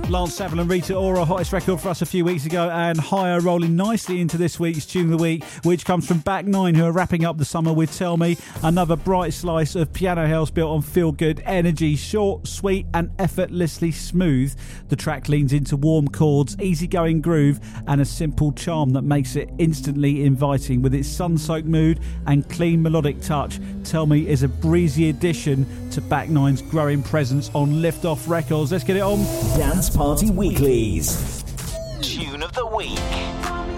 Lance Saville and Rita Ora, hottest record for us a few weeks ago, and Higher rolling nicely into this week's Tune of the Week, which comes from Back Nine, who are wrapping up the summer with Tell Me, another bright slice of piano house built on feel-good energy, short, sweet and effortlessly smooth. The track leans into warm chords, easygoing groove and a simple charm that makes it instantly inviting. With its sun-soaked mood and clean melodic touch, Tell Me is a breezy addition to Back Nine's growing presence on Liftoff Records. Let's get it on. Dance Party Weeklies. Tune of the Week.